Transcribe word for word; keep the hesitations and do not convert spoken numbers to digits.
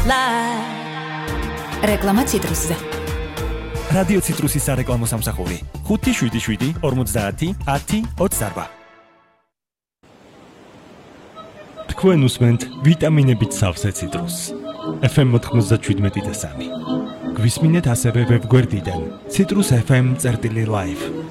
რეკლამა ციტრუსზე. რადიო ციტრუსის სარეკლამო სამსახური ხუთი შვიდი შვიდი ორმოცდაათი ათი ოცდაარბა. თქვენ უსმენთ ვიტამინებით სავსე ციტრუსს. ეფ ემ ოთხმოცდაშვიდმეტი და სამი. გვისმინეთ ასევე ვებგვერდიდან citrus f m წერტილი live.